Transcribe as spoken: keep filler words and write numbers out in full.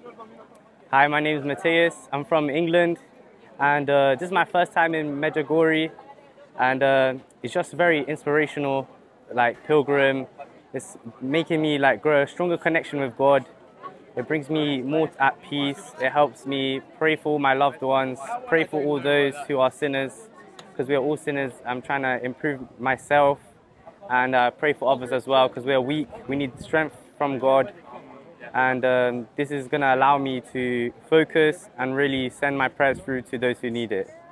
Hi, my name is Matthias. I'm from England, and uh, this is my first time in Medjugorje, and uh, it's just very inspirational, like pilgrim. It's making me like grow a stronger connection with God. It brings me more at peace. It helps me pray for all my loved ones, pray for all those who are sinners, because we are all sinners. I'm trying to improve myself and uh, pray for others as well, because we are weak. We need strength from God. And um, this is going to allow me to focus and really send my prayers through to those who need it.